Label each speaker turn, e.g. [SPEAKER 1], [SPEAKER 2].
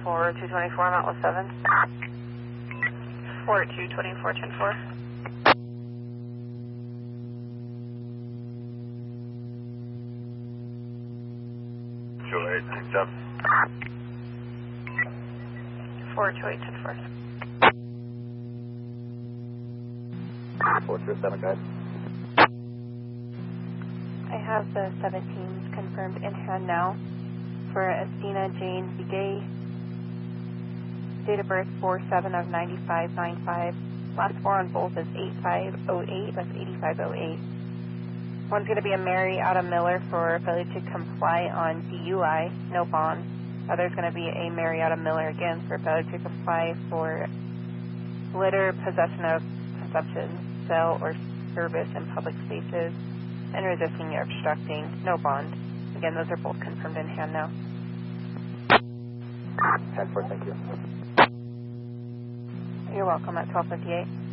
[SPEAKER 1] 4224, I'm out with 7. 4224, 10-4.
[SPEAKER 2] Sure, 867.
[SPEAKER 1] 428, 10-4.
[SPEAKER 3] 427, guys.
[SPEAKER 1] I have the 17s confirmed in hand now for Estina Jane Begay. Date of birth 47 of 9595. Last four on both is 8508. That's 8508. One's going to be a Mary out of Miller for failure to comply on DUI, no bond. Other's going to be a Mary out of Miller again for failure to comply for litter, possession of consumption, sale, or service in public spaces, and resisting or obstructing, no bond. Again, those are both confirmed in hand now.
[SPEAKER 3] 10-4, thank you.
[SPEAKER 1] You're welcome at 1258.